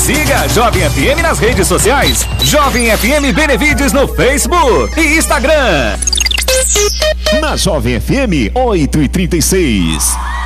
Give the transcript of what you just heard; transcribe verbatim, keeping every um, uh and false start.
Siga a Jovem F M nas redes sociais. Jovem F M Benevídeos no Facebook e Instagram. Na Jovem F M oito e trinta e seis.